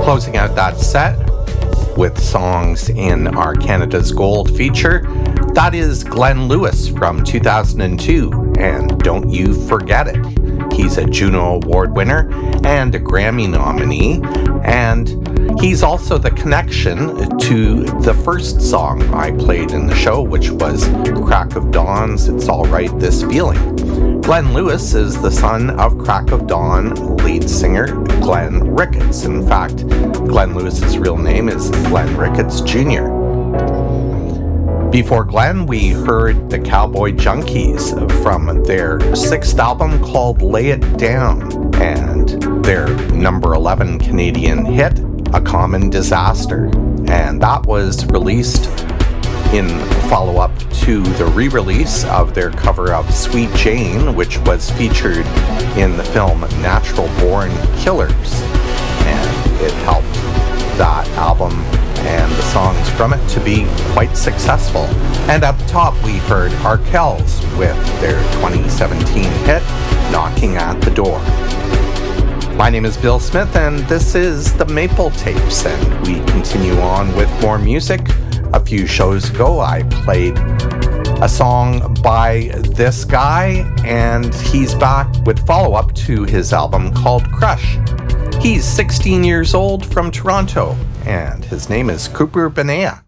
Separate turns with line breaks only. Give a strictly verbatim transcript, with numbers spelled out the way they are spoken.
Closing out that set with songs in our Canada's Gold feature, that is Glenn Lewis from two thousand two, and Don't You Forget It. He's a Juno Award winner and a Grammy nominee, and he's also the connection to the first song I played in the show, which was Crack of Dawn's It's Alright This Feeling. Glenn Lewis is the son of Crack of Dawn lead singer Glenn Ricketts. In fact, Glenn Lewis's real name is Glenn Ricketts Junior Before Glenn, we heard the Cowboy Junkies from their sixth album called Lay It Down and their number eleven Canadian hit, A Common Disaster. And that was released in follow-up to the re-release of their cover of Sweet Jane, which was featured in the film Natural Born Killers. And it helped that album and the songs from it to be quite successful. And at the top we heard Arkells with their twenty seventeen hit, Knocking at the Door. My name is Bill Smith and this is the Maple Tapes, and we continue on with more music. A few shows ago I played a song by this guy, and he's back with follow-up to his album called Crush. He's sixteen years old from Toronto, and his name is Cooper Benea.